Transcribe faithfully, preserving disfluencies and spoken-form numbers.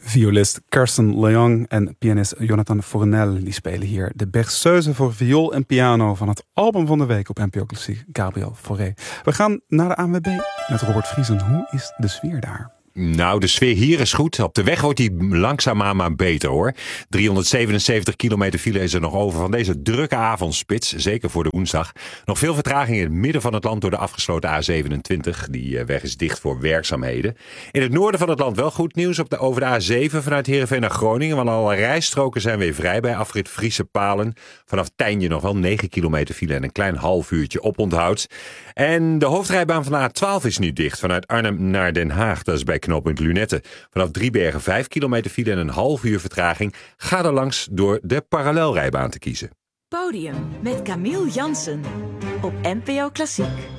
Violist Kirsten Leong en pianist Jonathan Fournel die spelen hier de Berceuse voor viool en piano van het album van de week op N P O Klassiek, Gabriel Fauré. We gaan naar de A N W B met Robert Vriesen. Hoe is de sfeer daar? Nou, de sfeer hier is goed. Op de weg wordt die langzaamaan maar beter, hoor. driehonderdzevenenzeventig kilometer file is er nog over van deze drukke avondspits. Zeker voor de woensdag. Nog veel vertraging in het midden van het land door de afgesloten A zevenentwintig. Die weg is dicht voor werkzaamheden. In het noorden van het land wel goed nieuws op de, over de A zeven vanuit Heerenveen naar Groningen. Want alle rijstroken zijn weer vrij bij afrit Friese Palen. Vanaf Tijnje nog wel negen kilometer file en een klein half uurtje oponthoud. En de hoofdrijbaan van de A twaalf is nu dicht vanuit Arnhem naar Den Haag. Dat is bij knooppunt Lunetten. Vanaf Driebergen vijf kilometer file en een half uur vertraging. Ga er langs door de parallelrijbaan te kiezen. Podium met Camille Jansen op N P O Klassiek.